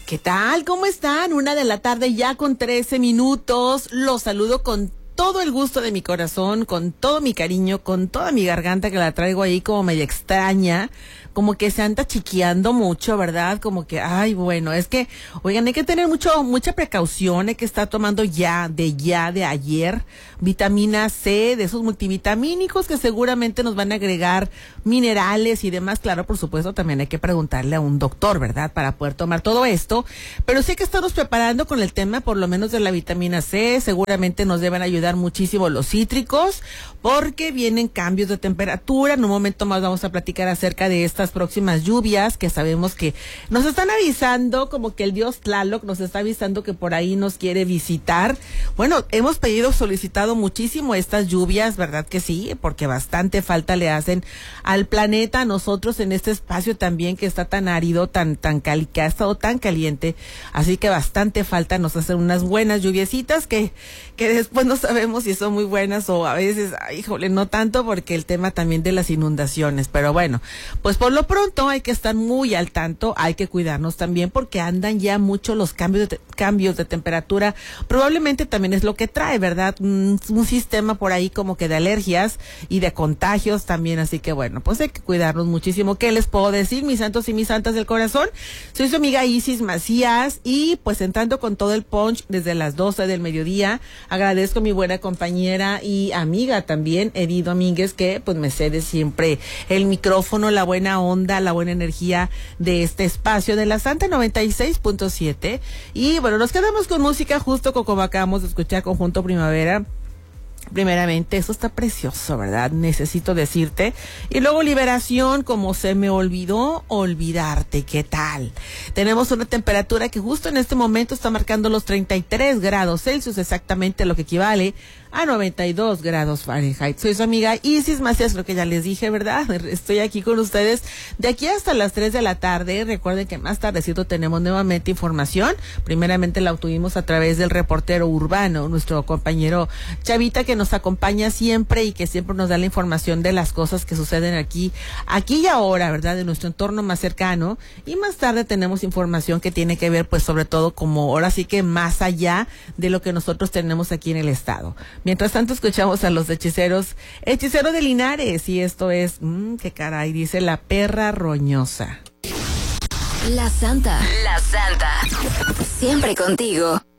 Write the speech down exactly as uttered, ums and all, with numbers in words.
¿Qué tal? ¿Cómo están? Una de la tarde ya con trece minutos. Los saludo con todo el gusto de mi corazón, con todo mi cariño, con toda mi garganta que la traigo ahí como media extraña, como que se anda chiqueando mucho, ¿verdad? Como que, ay, bueno, es que, oigan, hay que tener mucho, mucha precaución, hay que estar tomando ya, de ya, de ayer, vitamina C, de esos multivitamínicos que seguramente nos van a agregar minerales y demás. Claro, por supuesto, también hay que preguntarle a un doctor, ¿verdad? Para poder tomar todo esto, pero sí hay que estarnos preparando con el tema, por lo menos de la vitamina C. Seguramente nos deben ayudar muchísimo los cítricos, porque vienen cambios de temperatura. En un momento más vamos a platicar acerca de estas próximas lluvias, que sabemos que nos están avisando, como que el dios Tlaloc nos está avisando que por ahí nos quiere visitar. Bueno, hemos pedido, solicitado muchísimo estas lluvias, ¿verdad que sí? Porque bastante falta le hacen al planeta, a nosotros en este espacio también que está tan árido, tan, tan cali, que ha estado tan caliente, así que bastante falta nos hacen unas buenas lluviecitas que, que después no sabemos si son muy buenas o a veces, ay, híjole, no tanto, porque el tema también de las inundaciones, pero bueno, pues por lo pronto hay que estar muy al tanto, hay que cuidarnos también porque andan ya mucho los cambios de, cambios de temperatura, probablemente también es lo que trae, ¿verdad? Un, un sistema por ahí como que de alergias y de contagios también, así que bueno, pues hay que cuidarnos muchísimo. ¿Qué les puedo decir, mis santos y mis santas del corazón? Soy su amiga Isis Macías y pues entrando con todo el punch desde las doce del mediodía, agradezco a mi buena compañera y amiga también, Edith Domínguez, que pues me cede siempre el micrófono, la buena onda, la buena energía de este espacio de la Santa noventa y seis punto siete. Y bueno, nos quedamos con música justo como acabamos de escuchar, Conjunto Primavera. Primeramente, eso está precioso, ¿verdad? Necesito decirte. Y luego Liberación, como se me olvidó olvidarte. ¿Qué tal? Tenemos una temperatura que justo en este momento está marcando los treinta y tres grados Celsius, exactamente lo que equivale a noventa y dos grados Fahrenheit. Soy su amiga Isis Macías, lo que ya les dije, ¿verdad? Estoy aquí con ustedes de aquí hasta las tres de la tarde. Recuerden que más tardecito tenemos nuevamente información. Primeramente la obtuvimos a través del reportero urbano, nuestro compañero Chavita, que nos acompaña siempre y que siempre nos da la información de las cosas que suceden aquí, aquí y ahora, ¿verdad? De nuestro entorno más cercano. Y más tarde tenemos información que tiene que ver, pues, sobre todo como ahora sí que más allá de lo que nosotros tenemos aquí en el estado. Mientras tanto, escuchamos a los hechiceros, Hechicero de Linares, y esto es, mmm, qué caray, dice La Perra Roñosa. La Santa. La Santa. Siempre contigo.